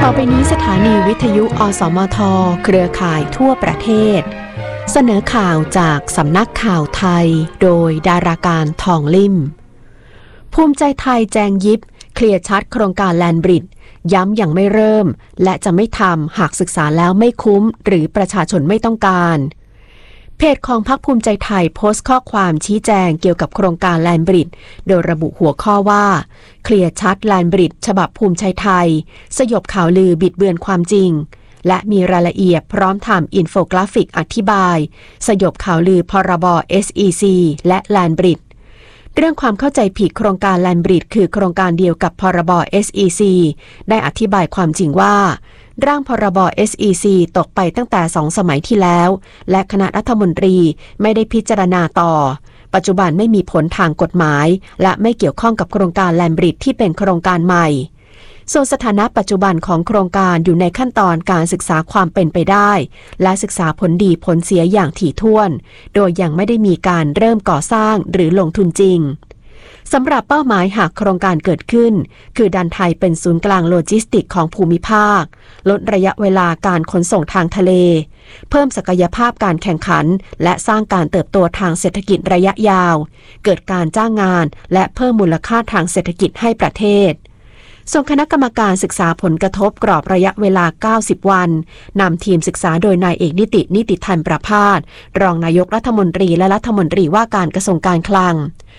ต่อไปนี้สถานีวิทยุอสมทเครือข่ายทั่วประเทศเสนอข่าวจากสำนักข่าวไทยโดยดาราการทองลิ่มภูมิใจไทยแจงยิบเคลียร์ชัดโครงการแลนด์บริดจ์ย้ำยังไม่เริ่มและจะไม่ทำหากศึกษาแล้วไม่คุ้มหรือประชาชนไม่ต้องการเพจของพรรคภูมิใจไทยโพสต์ข้อความชี้แจงเกี่ยวกับโครงการแลนด์บริดจ์โดยระบุหัวข้อว่าเคลียร์ชัดแลนด์บริดจ์ฉบับภูมิใจไทยสยบข่าวลือบิดเบือนความจริงและมีรายละเอียดพร้อมทำอินโฟกราฟิกอธิบายสยบข่าวลือพรบ SEC และแลนด์บริดจ์เรื่องความเข้าใจผิดโครงการแลนด์บริดจ์คือโครงการเดียวกับพรบ SEC ได้อธิบายความจริงว่าร่างพรบ SEC ตกไปตั้งแต่2 สมัยที่แล้วและคณะรัฐมนตรีไม่ได้พิจารณาต่อปัจจุบันไม่มีผลทางกฎหมายและไม่เกี่ยวข้องกับโครงการแลนด์บริดจ์ที่เป็นโครงการใหม่ส่วนสถานะปัจจุบันของโครงการอยู่ในขั้นตอนการศึกษาความเป็นไปได้และศึกษาผลดีผลเสียอย่างถี่ถ้วนโดยยังไม่ได้มีการเริ่มก่อสร้างหรือลงทุนจริงสำหรับเป้าหมายหากโครงการเกิดขึ้นคือดันไทยเป็นศูนย์กลางโลจิสติกของภูมิภาคลดระยะเวลาการขนส่งทางทะเลเพิ่มศักยภาพการแข่งขันและสร้างการเติบโตทางเศรษฐกิจระยะยาวเกิดการจ้างงานและเพิ่มมูลค่าทางเศรษฐกิจให้ประเทศส่วนคณะกรรมการศึกษาผลกระทบกรอบระยะเวลา90 วันนำทีมศึกษาโดยนายเอกนิติธรรมประภาสรองนายกรัฐมนตรีและรัฐมนตรีว่าการกระทรวงการคลัง